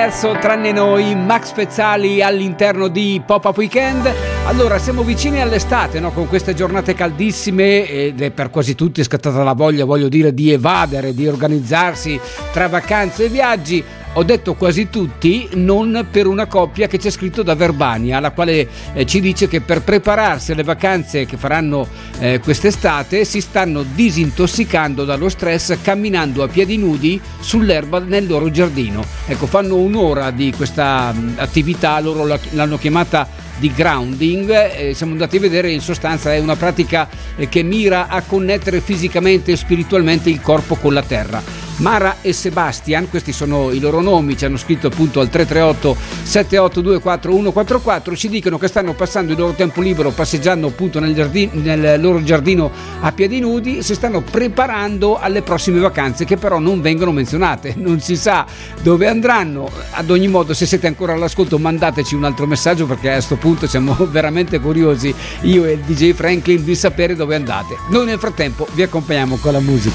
diverso tranne noi, Max Pezzali all'interno di Pop-Up Weekend. Allora, siamo vicini all'estate, no? Con queste giornate caldissime ed è per quasi tutti è scattata la voglia, voglio dire, di evadere, di organizzarsi tra vacanze e viaggi. Ho detto quasi tutti, non per una coppia che c'è scritto da Verbania, la quale ci dice che per prepararsi alle vacanze che faranno quest'estate si stanno disintossicando dallo stress camminando a piedi nudi sull'erba nel loro giardino. Ecco, fanno un'ora di questa attività, loro l'hanno chiamata di grounding, siamo andati a vedere, in sostanza è una pratica che mira a connettere fisicamente e spiritualmente il corpo con la terra. Mara e Sebastian, questi sono i loro nomi, ci hanno scritto appunto al 338 7824 144, ci dicono che stanno passando il loro tempo libero passeggiando appunto nel loro giardino a piedi nudi, si stanno preparando alle prossime vacanze che però non vengono menzionate, non si sa dove andranno. Ad ogni modo, se siete ancora all'ascolto, mandateci un altro messaggio, perché a questo punto siamo veramente curiosi, io e il DJ Franklin, di sapere dove andate. Noi nel frattempo vi accompagniamo con la musica.